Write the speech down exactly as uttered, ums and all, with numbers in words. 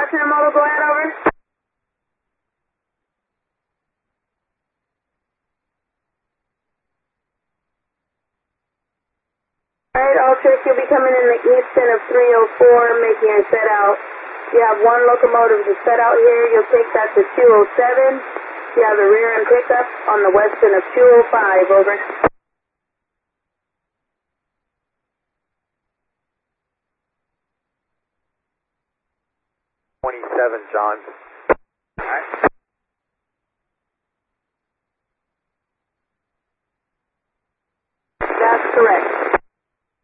Watching the motor, go ahead, over. Alright, Ultrix, you'll be coming in the eastern of three oh four, making a set out. You have one locomotive to set out here, you'll take that to two oh seven. You have the rear end pickup on the western of two oh five, over. twenty-seven, John. Alright.